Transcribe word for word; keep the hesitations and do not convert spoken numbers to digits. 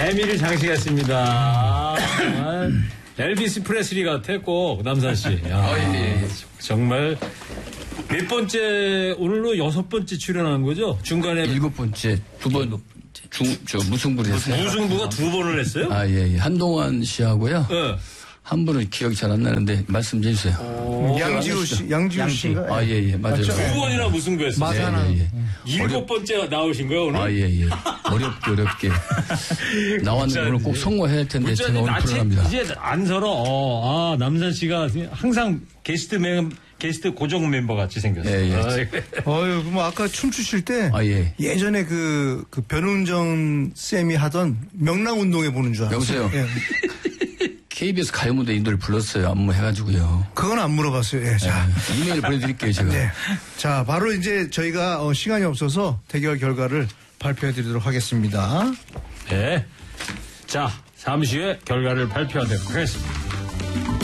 에밀리 장씨였습니다. 정말 엘비스 프레슬리 같아 꼭 남산 씨. 야, 정말 몇 번째 오늘로 여섯 번째 출연한 거죠? 중간에 일곱 번째 두 번 중 저 무승부를 했어요. 무승부가 두 번을 했어요? 아 예, 예. 한동안 씨하고요. 네. 한 분은 기억이 잘 안 나는데 말씀 좀 해주세요. 양지우 씨, 양지우 씨가. 아 예, 예, 맞아요. 두 번이나 무승부했어요. 맞아. 예, 예, 예. 일곱 번째 나오신 거예요 오늘? 아 예, 예. 어렵게 어렵게 나왔는데 오늘 꼭 성공해야 할 텐데 제가 오늘 불안합니다. 이제 안 서러. 어, 아 남산 씨가 항상 게스트 멤 게스트 고정 멤버 같이 생겼어요. 예, 예. 아, 어유, 뭐 아까 춤추실 때 아, 예. 예전에 그, 그 변은정 쌤이 하던 명랑운동회 보는 줄 알았어요. 여보세요. 예. 케이비에스 가요무대 인도를 불렀어요. 안무해가지고요. 그건 안 물어봤어요. 예, 자. 네. 이메일 보내드릴게요, 제가. 네. 자, 바로 이제 저희가 어, 시간이 없어서 대결 결과를 발표해 드리도록 하겠습니다. 네. 자, 잠시 후에 결과를 발표하도록 하겠습니다.